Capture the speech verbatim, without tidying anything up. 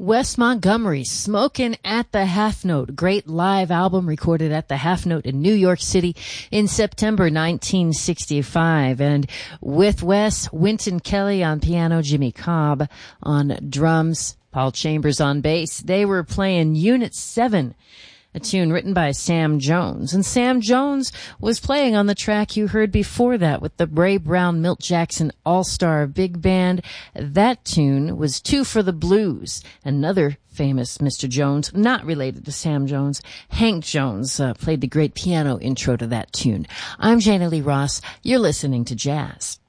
Wes Montgomery, Smokin' at the Half Note, great live album recorded at the Half Note in New York City in September nineteen sixty-five. And with Wes, Wynton Kelly on piano, Jimmy Cobb on drums, Paul Chambers on bass. They were playing Unit seven, a tune written by Sam Jones. And Sam Jones was playing on the track you heard before that with the Bray Brown Milt Jackson All-Star Big Band. That tune was Two for the Blues, another famous Mister Jones, not related to Sam Jones. Hank Jones uh, played the great piano intro to that tune. I'm Jana Lee Ross. You're listening to Jazz.